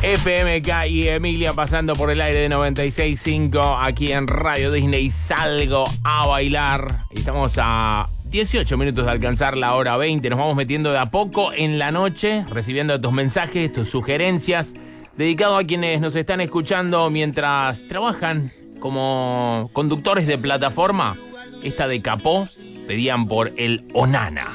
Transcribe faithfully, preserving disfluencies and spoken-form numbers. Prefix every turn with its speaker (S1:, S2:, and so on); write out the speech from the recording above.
S1: F M K y Emilia pasando por el aire de noventa y seis punto cinco aquí en Radio Disney. Salgo a bailar. Estamos a dieciocho minutos de alcanzar la hora veinte. Nos vamos metiendo de a poco en la noche, recibiendo tus mensajes, tus sugerencias, dedicado a quienes nos están escuchando mientras trabajan como conductores de plataforma. Esta de Capó pedían por el Onana.